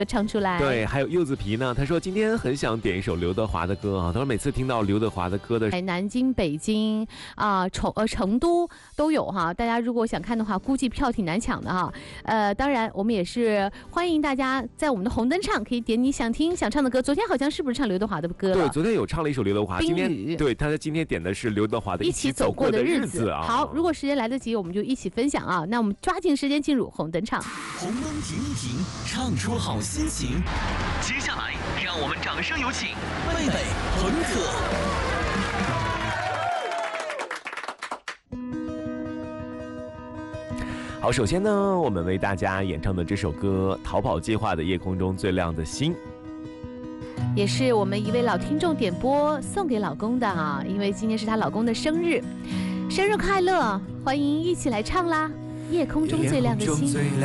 唱出来。 对，还有柚子皮呢，他说今天很想点一首刘德华的歌啊。他说每次听到刘德华的歌的， 南京、北京啊、成都都有哈。大家如果想看的话，估计票挺难抢的哈。当然我们也是欢迎大家在我们的红灯唱可以点你想听想唱的歌。昨天好像是不是唱刘德华的歌了？ 对，昨天有唱了一首刘德华。今天对，他今天点的是刘德华的《一起走过的日子》啊。 好，如果时间来得及，我们就一起分享啊。那我们抓紧时间进入红灯唱。 红灯停一停，唱出好心情。接下来，让我们掌声有请贝贝朋克。 好，首先呢，我们为大家演唱的这首歌《逃跑计划的夜空中最亮的星》， 也是我们一位老听众点播送给老公的啊，因为今天是他老公的生日，生日快乐！欢迎一起来唱啦，《夜空中最亮的星》。